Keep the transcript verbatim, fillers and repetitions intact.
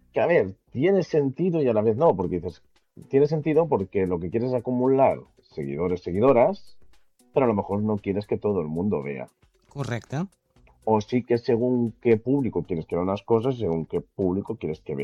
que a ver, tiene sentido y a la vez no, porque dices, tiene sentido porque lo que quieres es acumular seguidores, seguidoras, pero a lo mejor no quieres que todo el mundo vea. Correcto. O sí que según qué público quieres que vean las cosas, según qué público quieres que vea.